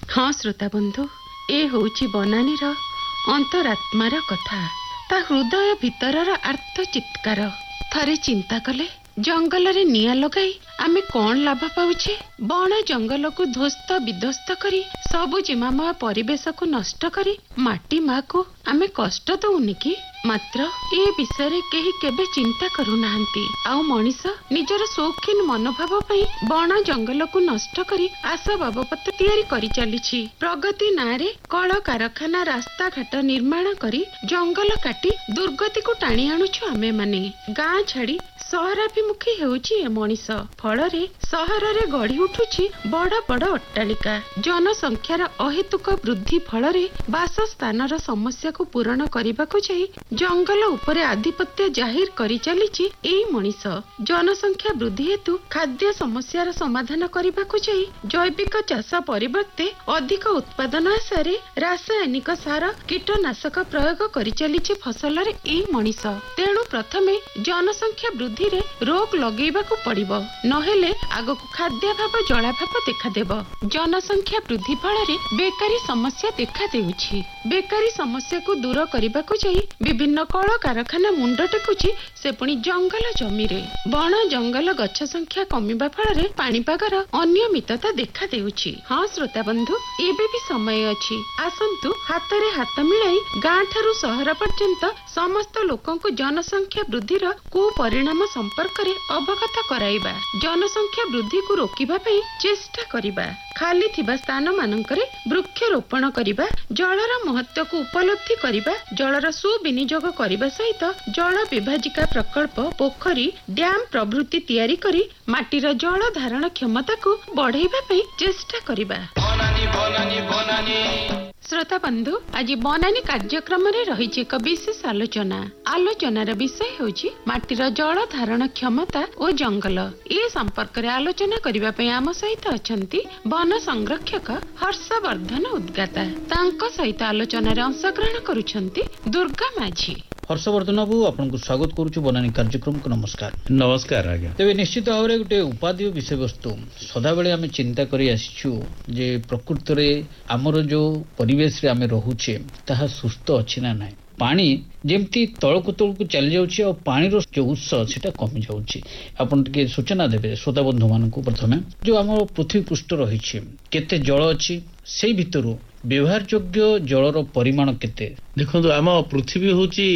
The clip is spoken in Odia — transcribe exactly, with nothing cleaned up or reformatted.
हाँ श्रोता बंधु, ए होउची बनानीर अंतरात्मार कथा, ता हृदय भितरर आर्त चित्कार। थरे चिंता कले जंगल रे निया लगाई आमे कौन लाभ पाउछे? बण जंगल को ध्वस्त विध्वस्त करी सबु जिमामय परिवेश को नष्ट करी माटी माँ को आमे कष्ट दउनी कि? मात्र ए विषय रे केही केबे चिंता करू नाहंती। आउ मनीष निजर शौकीन मनोभाव पई बण जंगल को नष्ट करी आसबाबपत्र तैयारी करी चलीछि। प्रगति नारे कल कारखाना रास्ता घाट निर्माण करी जंगल काटी दुर्गति को टाणी आनुछु आमे माने। गाँ छाड़ी सहराभिमुखी हेउछि ए मनीष। फଳରେ ସହରରେ ଗଢି ଉଠୁଛି ବଡ ବଡ ଅଟ୍ଟାଳିକା। ଜନସଂଖ୍ୟାର ଅହେତୁକ ବୃଦ୍ଧି ଫଳରେ ବାସସ୍ଥାନର ସମସ୍ୟାକୁ ପୂରଣ କରିବାକୁ ଯାଇ ଜଙ୍ଗଲ ଉପରେ ଆଧିପତ୍ୟ ଜାହିର କରି ଚାଲିଛି ଏଇ ମଣିଷ। ଜନସଂଖ୍ୟା ବୃଦ୍ଧି ହେତୁ ଖାଦ୍ୟ ସମସ୍ୟାର ସମାଧାନ କରିବାକୁ ଯାଇ ଜୈବିକ ଚାଷ ପରିବର୍ତ୍ତେ ଅଧିକ ଉତ୍ପାଦନ ଆଶାରେ ରାସାୟନିକ ସାର କୀଟନାଶକ ପ୍ରୟୋଗ କରି ଚାଲିଛି ଫସଲରେ ଏଇ ମଣିଷ। ତେଣୁ ପ୍ରଥମେ ଜନସଂଖ୍ୟା ବୃଦ୍ଧିରେ ରୋକ ଲଗେଇବାକୁ ପଡିବ, ନହେଲେ ଆଗକୁ ଖାଦ୍ୟାଭାବ ଜଳାଭାବ ଦେଖାଦେବ। ଜନସଂଖ୍ୟା ବୃଦ୍ଧି ଫଳରେ ବେକାରୀ ସମସ୍ୟା ଦେଖା ଦେଉଛି। ବେକାରୀ ସମସ୍ୟାକୁ ଦୂର କରିବାକୁ ଯାଇ ବିଭିନ୍ନ କଳକାରଖାନା ମୁଣ୍ଡ ଟେକୁଛି, ସେ ପୁଣି ଜଙ୍ଗଲ ଜମିରେ। ବଣ ଜଙ୍ଗଲ ଗଛ ସଂଖ୍ୟା କମିବା ଫଳରେ ପାଣିପାଗର ଅନିୟମିତତା ଦେଖା ଦେଉଛି। ହଁ ଶ୍ରୋତା ବନ୍ଧୁ, ଏବେ ବି ସମୟ ଅଛି। ଆସନ୍ତୁ ହାତରେ ହାତ ମିଳାଇ ଗାଁ ଠାରୁ ସହର ପର୍ଯ୍ୟନ୍ତ ସମସ୍ତ ଲୋକଙ୍କୁ ଜନସଂଖ୍ୟା ବୃଦ୍ଧିର କୁପରିଣାମ ସମ୍ପର୍କରେ ଅବଗତ କରାଇବା। ଜନସଂଖ୍ୟା ବୃଦ୍ଧିକୁ ରୋକିବା ପାଇଁ ଚେଷ୍ଟା କରିବା। ଖାଲି ଥିବା ସ୍ଥାନ ମାନଙ୍କରେ ବୃକ୍ଷରୋପଣ କରିବା, ଜଳର ମହତ୍ୱକୁ ଉପଲବ୍ଧି କରିବା, ଜଳର ସୁବିନିଯୋଗ କରିବା ସହିତ ଜଳ ବିଭାଜିକା ପ୍ରକଳ୍ପ, ପୋଖରୀ, ଡ୍ୟାମ ପ୍ରଭୃତି ତିଆରି କରି ମାଟିର ଜଳ ଧାରଣ କ୍ଷମତାକୁ ବଢାଇବା ପାଇଁ ଚେଷ୍ଟା କରିବା। ଶ୍ରୋତା ବନ୍ଧୁ, ଆଜି ବନାନୀ କାର୍ଯ୍ୟକ୍ରମରେ ରହିଛି ଏକ ବିଶେଷ ଆଲୋଚନା। ଆଲୋଚନାର ବିଷୟ ହେଉଛି ମାଟିର ଜଳ ଧାରଣ କ୍ଷମତା ଓ ଜଙ୍ଗଲ। ଏ ସମ୍ପର୍କରେ ଆଲୋଚନା କରିବା ପାଇଁ ଆମ ସହିତ ଅଛନ୍ତି ବନ ସଂରକ୍ଷକ ହର୍ଷବର୍ଦ୍ଧନ ଉଦ୍ଗାତା। ତାଙ୍କ ସହିତ ଆଲୋଚନାରେ ଅଂଶଗ୍ରହଣ କରୁଛନ୍ତି ଦୁର୍ଗା ମାଝୀ। हर्षवर्धन बाबू आपको स्वागत करुछु बनानी कार्यक्रम को। नमस्कार। नमस्कार आज्ञा। तेज निश्चित भाव में गोटे उपादेय विषय वस्तु सदाबेले आम चिंता करी आसीछु जे प्रकृत रे आमर जो परिवेश रे आम रहुचे ताहा सुस्थ अछि ना नाही। पानी जेमती तळकु तळकु चली जाउछि और पानी रो जो उत्स सेटा कमी जाउछि। आपण के सूचना देबे श्रोता बंधु मानकु। प्रथमे जो आम पृथ्वी पृष्ठ रहिछि केते जल अछि, सेई भितरु व्यवहार योग्य जलर परिमाण केते? देखो आम पृथ्वी होची